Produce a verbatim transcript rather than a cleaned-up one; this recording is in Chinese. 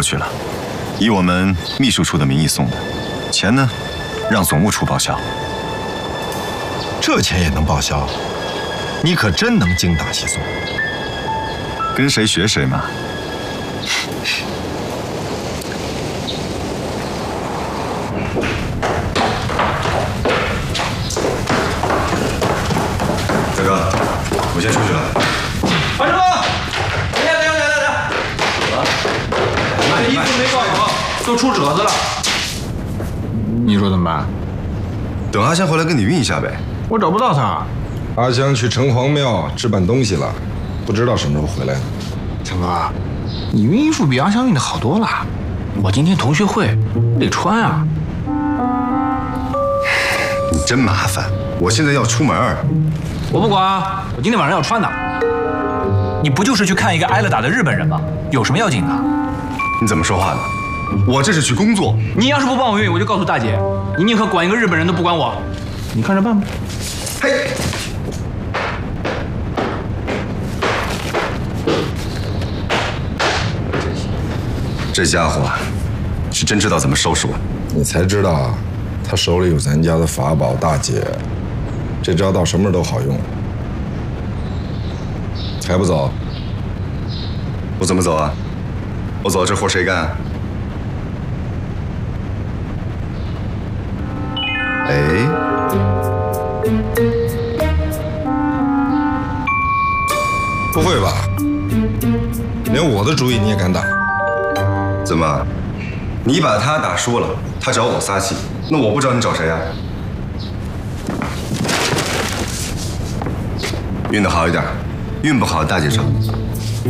过去了，以我们秘书处的名义送的，钱呢，让总务处报销。 这钱也能报销？你可真能精打细算。 跟谁学谁嘛。大哥，我先出去了。 马师傅，等下等下等下等下，我这衣服没挂好，都出褶子了。 你说怎么办？ 等阿香回来跟你运一下呗。 我找不到他。 阿香去城隍庙置办东西了，不知道什么时候回来呢。 强哥，你熨衣服比阿香熨的好多了。我今天同学会，我得穿啊。 你真麻烦，我现在要出门。 我不管，我今天晚上要穿的。 你不就是去看一个挨了打的日本人吗？有什么要紧的？ 你怎么说话呢？我这是去工作。 你要是不帮我熨，我就告诉大姐，你宁可管一个日本人都不管我。你看着办吧。 嘿。这家伙是真知道怎么收拾我。 你才知道啊，他手里有咱家的法宝大姐，这招到什么时候都好用。还不走？ 我怎么走啊？我走，这活谁干？哎， 不会吧？连我的主意你也敢打？ 怎么？你把他打输了，他找我撒气，那我不知道你找谁啊？运得好一点，运不好大姐找。